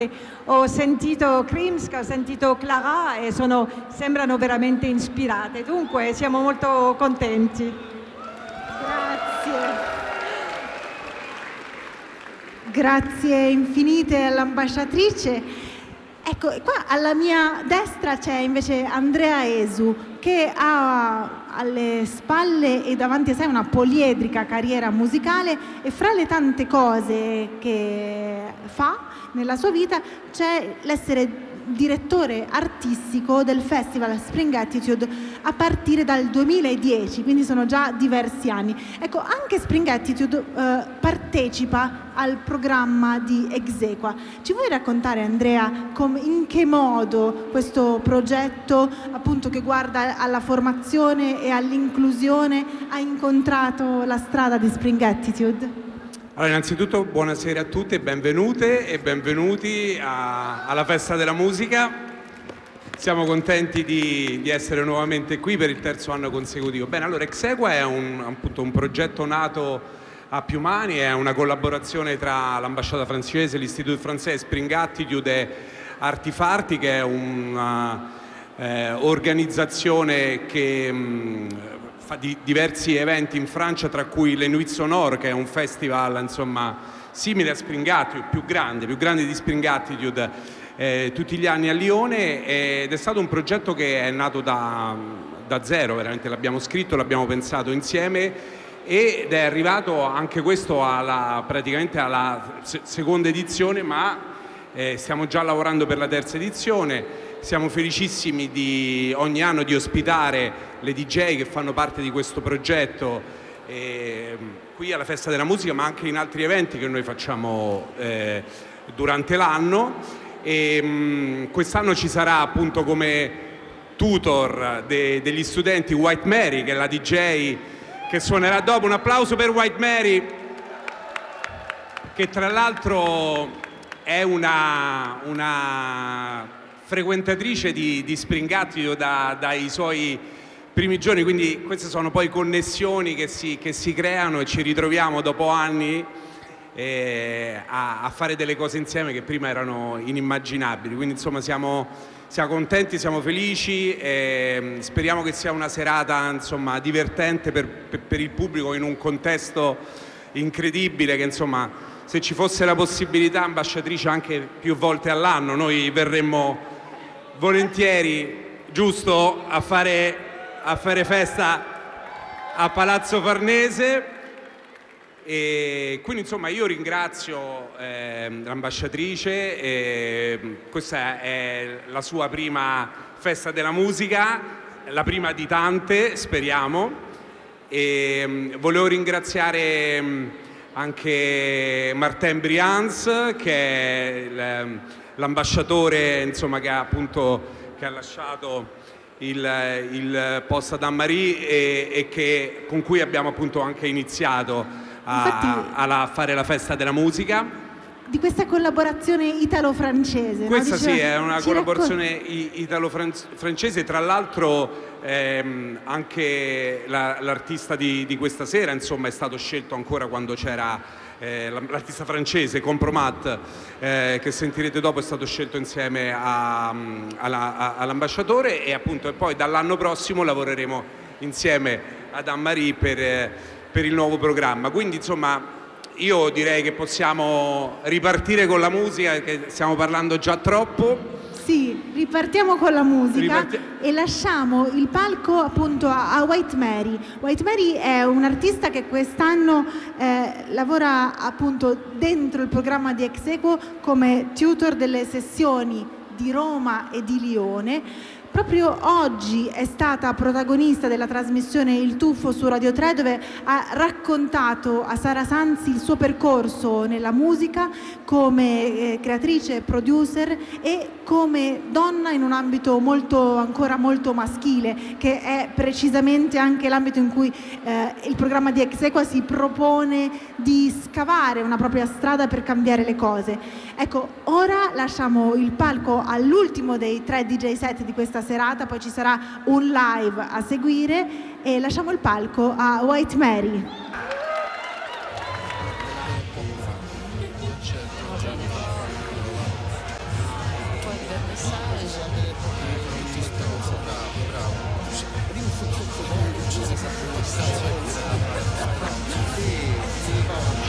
Ho sentito Krimska, ho sentito Clara e sembrano veramente ispirate. Dunque siamo molto contenti. Grazie. Grazie infinite all'ambasciatrice. Ecco, qua alla mia destra c'è invece Andrea Esu, che ha alle spalle e davanti a sé una poliedrica carriera musicale, e fra le tante cose che fa nella sua vita c'è l'essere direttore artistico del Festival Spring Attitude a partire dal 2010, quindi sono già diversi anni. Ecco, anche Spring Attitude partecipa al programma di Exequa. Ci vuoi raccontare, Andrea, in che modo questo progetto, appunto, che guarda alla formazione e all'inclusione, ha incontrato la strada di Spring Attitude? Allora, innanzitutto buonasera a tutte, benvenute e benvenuti alla Festa della Musica. Siamo contenti di essere nuovamente qui per il terzo anno consecutivo. Bene, allora Exequa è appunto un progetto nato a più mani, è una collaborazione tra l'ambasciata francese, l'Istituto francese, Spring Attitude e Artifarti, che è un'organizzazione che fa diversi eventi in Francia, tra cui le Nuits Sonore, che è un festival insomma simile a Spring Attitude, più grande di Spring Attitude, tutti gli anni a Lione, ed è stato un progetto che è nato da zero, veramente l'abbiamo scritto, l'abbiamo pensato insieme, ed è arrivato anche questo praticamente alla seconda edizione, ma stiamo già lavorando per la terza edizione. Siamo felicissimi ogni anno di ospitare le DJ che fanno parte di questo progetto qui alla Festa della Musica, ma anche in altri eventi che noi facciamo durante l'anno. Quest'anno ci sarà appunto come tutor degli studenti White Mary, che è la DJ che suonerà dopo. Un applauso per White Mary, che tra l'altro è una frequentatrice di Spring Attitude dai suoi primi giorni, quindi queste sono poi connessioni che si creano e ci ritroviamo dopo anni a fare delle cose insieme che prima erano inimmaginabili. Quindi insomma siamo contenti, siamo felici e speriamo che sia una serata insomma divertente per il pubblico, in un contesto incredibile, che insomma, se ci fosse la possibilità, ambasciatrice, anche più volte all'anno noi verremmo volentieri, giusto, a fare festa a Palazzo Farnese. E quindi insomma io ringrazio l'ambasciatrice, questa è la sua prima Festa della Musica, la prima di tante, speriamo, e volevo ringraziare anche Martin Brians, che è l'ambasciatore insomma, che ha lasciato il posto ad Anne-Marie e con cui abbiamo appunto anche iniziato a fare la Festa della Musica. Di questa collaborazione italo-francese. Questa no? sì, è una collaborazione italo-francese, tra l'altro anche l'artista di questa sera insomma è stato scelto ancora quando c'era l'artista francese Compromat, che sentirete dopo, è stato scelto insieme all'ambasciatore, e appunto e poi dall'anno prossimo lavoreremo insieme ad Anne-Marie per il nuovo programma. Quindi insomma io direi che possiamo ripartire con la musica, che stiamo parlando già troppo. Sì, ripartiamo con la musica e lasciamo il palco appunto a White Mary. White Mary è un artista che quest'anno lavora appunto dentro il programma di Exequo come tutor delle sessioni di Roma e di Lione. Proprio oggi è stata protagonista della trasmissione Il Tuffo su Radio 3, dove ha raccontato a Sara Sanzi il suo percorso nella musica come creatrice e producer, e come donna in un ambito ancora molto maschile, che è precisamente anche l'ambito in cui il programma di Exequa si propone di scavare una propria strada per cambiare le cose. Ecco, ora lasciamo il palco all'ultimo dei 3 DJ set di questa serata, poi ci sarà un live a seguire, e lasciamo il palco a White Mary. Bravo.